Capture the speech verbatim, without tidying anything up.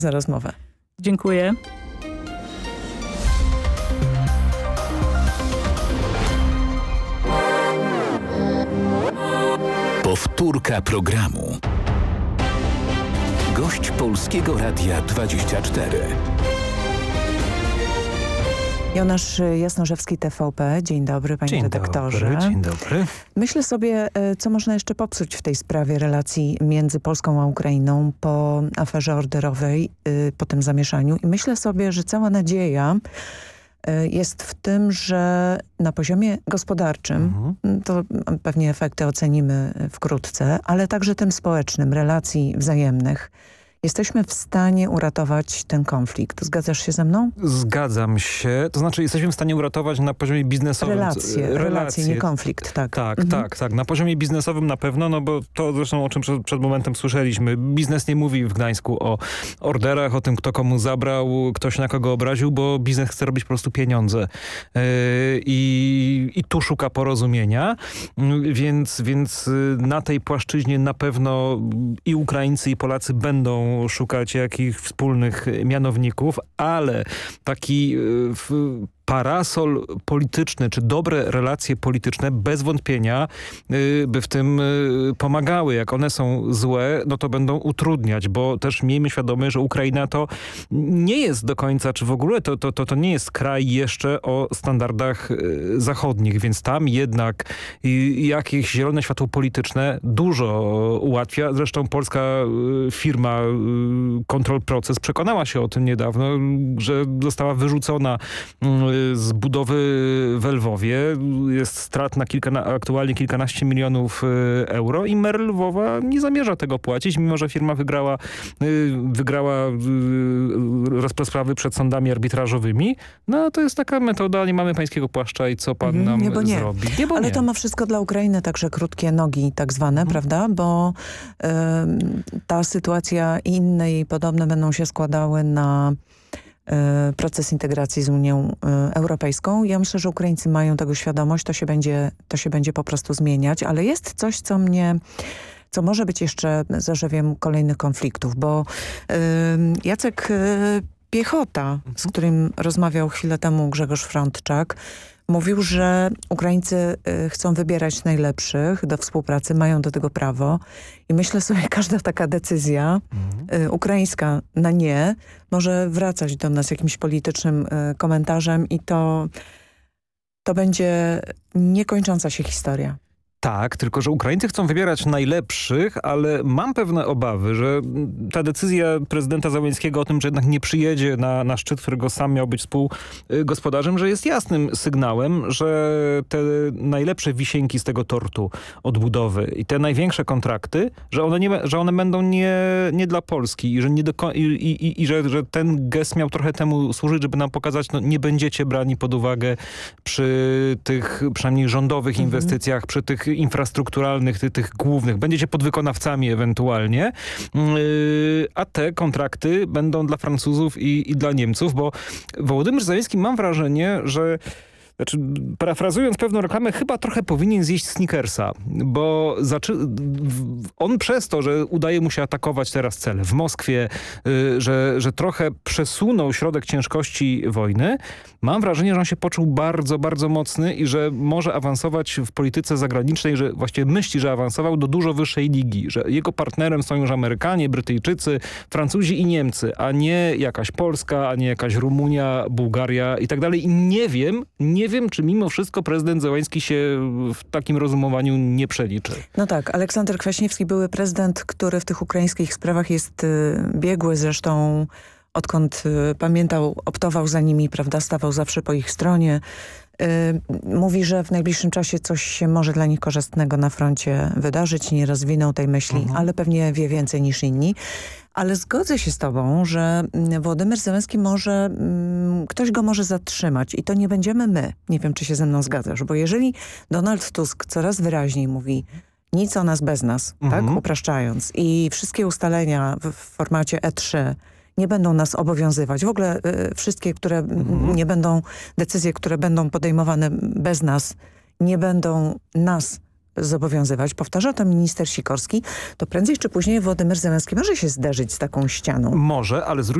za rozmowę. Dziękuję. Powtórka programu. Gość Polskiego Radia dwadzieścia cztery. Jonasz Jasnorzewski, T V P. Dzień dobry, panie dzień redaktorze. Dobry, dzień dobry. Myślę sobie, co można jeszcze popsuć w tej sprawie relacji między Polską a Ukrainą po aferze orderowej, po tym zamieszaniu. I myślę sobie, że cała nadzieja jest w tym, że na poziomie gospodarczym, mhm. to pewnie efekty ocenimy wkrótce, ale także tym społecznym, relacji wzajemnych, jesteśmy w stanie uratować ten konflikt. Zgadzasz się ze mną? Zgadzam się. To znaczy jesteśmy w stanie uratować na poziomie biznesowym. Relacje, relacje, relacje nie konflikt, tak. Tak, mhm. tak, tak. Na poziomie biznesowym na pewno, no bo to zresztą o czym przed, przed momentem słyszeliśmy. Biznes nie mówi w Gdańsku o orderach, o tym kto komu zabrał, ktoś na kogo obraził, bo biznes chce robić po prostu pieniądze. Yy, i, I tu szuka porozumienia. Yy, więc, więc na tej płaszczyźnie na pewno i Ukraińcy i Polacy będą szukać jakichś wspólnych mianowników, ale taki w, parasol polityczny, czy dobre relacje polityczne bez wątpienia y, by w tym y, pomagały. Jak one są złe, no to będą utrudniać, bo też miejmy świadomość, że Ukraina to nie jest do końca, czy w ogóle to, to, to, to nie jest kraj jeszcze o standardach y, zachodnich, więc tam jednak y, jakieś zielone światło polityczne dużo ułatwia. Zresztą polska y, firma y, Control Proces przekonała się o tym niedawno, że została wyrzucona y, z budowy w Lwowie. Jest strat na kilka, na, aktualnie kilkanaście milionów y, euro i mer Lwowa nie zamierza tego płacić, mimo że firma wygrała, y, wygrała y, rozprawy przed sądami arbitrażowymi. No to jest taka metoda, nie mamy pańskiego płaszcza i co pan mm, nam nie, bo nie. zrobi. Nie, bo Ale nie. to ma wszystko dla Ukrainy także krótkie nogi tak zwane, mm. prawda? Bo y, ta sytuacja i inne jej podobne będą się składały na proces integracji z Unią Europejską. Ja myślę, że Ukraińcy mają tego świadomość, to się będzie, to się będzie po prostu zmieniać, ale jest coś, co mnie, co może być jeszcze zarzewiem kolejnych konfliktów, bo y, Jacek Piechota, z którym rozmawiał chwilę temu Grzegorz Frądczak, mówił, że Ukraińcy chcą wybierać najlepszych do współpracy, mają do tego prawo i myślę sobie, każda taka decyzja mhm. ukraińska na nie może wracać do nas jakimś politycznym komentarzem i to, to będzie niekończąca się historia. Tak, tylko że Ukraińcy chcą wybierać najlepszych, ale mam pewne obawy, że ta decyzja prezydenta Zełenskiego o tym, że jednak nie przyjedzie na, na szczyt, którego sam miał być współgospodarzem, że jest jasnym sygnałem, że te najlepsze wisienki z tego tortu odbudowy i te największe kontrakty, że one, nie, że one będą nie, nie dla Polski i że, nie do, i, i, i że, że ten gest miał trochę temu służyć, żeby nam pokazać, no nie będziecie brani pod uwagę przy tych przynajmniej rządowych mhm. inwestycjach, przy tych infrastrukturalnych, tych, tych głównych. Będziecie podwykonawcami ewentualnie, yy, a te kontrakty będą dla Francuzów i, i dla Niemców, bo Wołodymyr Zełenski, mam wrażenie, że Znaczy, parafrazując pewną reklamę, chyba trochę powinien zjeść Snickersa, bo on przez to, że udaje mu się atakować teraz cele w Moskwie, y, że, że trochę przesunął środek ciężkości wojny, mam wrażenie, że on się poczuł bardzo, bardzo mocny i że może awansować w polityce zagranicznej, że właściwie myśli, że awansował do dużo wyższej ligi, że jego partnerem są już Amerykanie, Brytyjczycy, Francuzi i Niemcy, a nie jakaś Polska, a nie jakaś Rumunia, Bułgaria i tak dalej. I nie wiem, nie wiem, czy mimo wszystko prezydent Zełenski się w takim rozumowaniu nie przeliczy. No tak, Aleksander Kwaśniewski, były prezydent, który w tych ukraińskich sprawach jest y, biegły, zresztą odkąd y, pamiętał, optował za nimi, prawda, stawał zawsze po ich stronie. Y, mówi, że w najbliższym czasie coś się może dla nich korzystnego na froncie wydarzyć. Nie rozwinął tej myśli, mhm. ale pewnie wie więcej niż inni. Ale zgodzę się z tobą, że Wołodymyr Zełenski może, ktoś go może zatrzymać i to nie będziemy my. Nie wiem, czy się ze mną zgadzasz, bo jeżeli Donald Tusk coraz wyraźniej mówi nic o nas bez nas, mhm. tak, upraszczając, i wszystkie ustalenia w formacie E trzy nie będą nas obowiązywać. W ogóle y, wszystkie, które mhm. nie będą, decyzje, które będą podejmowane bez nas, nie będą nas zobowiązywać, powtarza to minister Sikorski, to prędzej czy później Władimir Zełenski może się zderzyć z taką ścianą. Może, ale z